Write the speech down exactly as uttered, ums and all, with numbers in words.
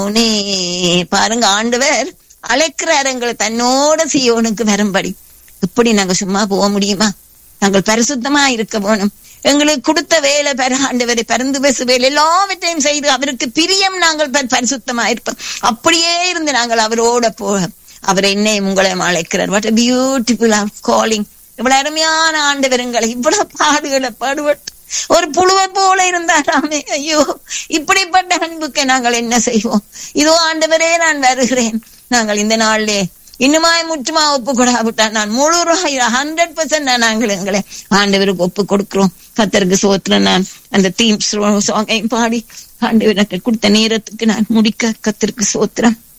பாருங்க, ஆண்டவர் அழைக்கிறார் எங்களை தன்னோட சீயோனுக்கு வரும்படி. இப்படி நாங்க சும்மா போக முடியுமா? நாங்கள் பரிசுத்தமா இருக்க வேணும். எங்களுக்கு கொடுத்த வேலை பெற ஆண்டவரை பறந்து பேசு வேலை எல்லாவற்றையும் செய்து அவருக்கு பிரியம் நாங்கள் பரிசுத்தமா இருப்போம். அப்படியே இருந்து நாங்கள் அவரோட போக அவர் என்னையும் உங்களையும் அழைக்கிறார். What a beautiful calling. இவ்வளவு அருமையான ஆண்டவர் எங்களை இவ்வளவு பாடுகளை பாடுபட்டு ஒரு புழுவை போல இருந்தாராமே. ஐயோ, இப்படிப்பட்ட அன்புக்கு நாங்கள் என்ன செய்வோம்? இதோ ஆண்டவரே நான் வருகிறேன். நாங்கள் இந்த நாளிலே இன்னுமாய் முற்றுமா ஒப்பு கொடாவிட்டா நான் முழு ஹண்ட்ரட் பர்சன்ட் நாங்கள் எங்களை ஆண்டவருக்கு ஒப்பு கொடுக்கிறோம். கர்த்தருக்கு சோத்திரம். நான் அந்த தீம் சாங்கையும் பாடி ஆண்டவர் எனக்கு கொடுத்த நேரத்துக்கு நான் முடிக்க கர்த்தருக்கு சோத்திரம்.